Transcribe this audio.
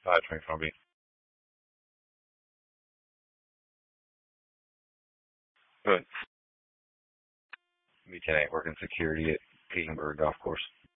25B. Good. B10A, working security at Petersburg Golf Course.